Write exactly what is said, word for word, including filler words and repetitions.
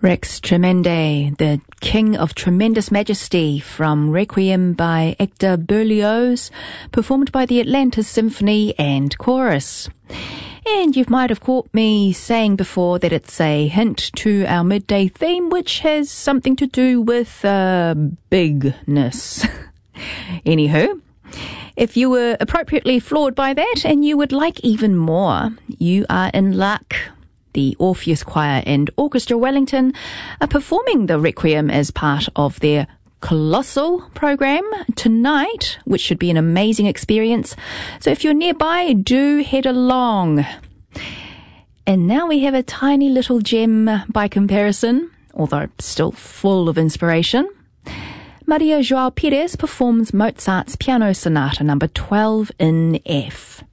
Rex Tremendi, the King of Tremendous Majesty from Requiem by Hector Berlioz, performed by the Atlantis Symphony and Chorus. And you might have caught me saying before that it's a hint to our midday theme, which has something to do with uh, bigness. Anywho, if you were appropriately floored by that and you would like even more, you are in luck. The Orpheus Choir and Orchestra Wellington are performing the Requiem as part of their colossal program tonight, which should be an amazing experience. So if you're nearby, do head along. And now we have a tiny little gem by comparison, although still full of inspiration. Maria João Pires performs Mozart's Piano Sonata number twelve in F.